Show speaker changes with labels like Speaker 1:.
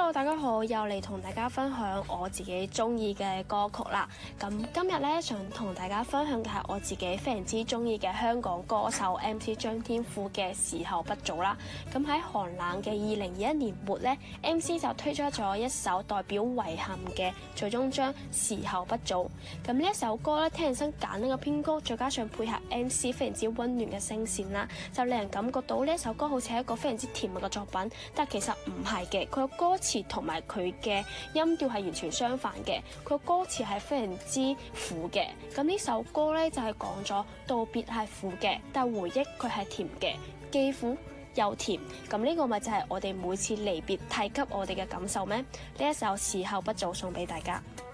Speaker 1: Hello， 大家好，又嚟同大家分享我自己中意嘅歌曲啦。咁今日咧想同大家分享嘅係我自己非常之中意嘅香港歌手 MC 張天賦嘅《時候不早》啦。咁喺寒冷嘅2021年末咧 ，MC 就推出咗一首代表遺憾嘅最終章《時候不早》。咁呢一首歌咧，聽起身簡單嘅編曲，再加上配合 MC 非常之溫暖嘅聲線啦，就令人感覺到呢一首歌好似係一個非常之甜蜜嘅作品。但其實唔係嘅，佢嘅歌詞同埋佢嘅音調係完全相反嘅。佢個歌詞係非常之苦嘅。咁呢首歌咧就係講咗道別係苦嘅，但回憶佢係甜嘅，既苦又甜。咁呢個咪就係我哋每次離別提及我哋嘅感受咩？呢一首時候不早送俾大家。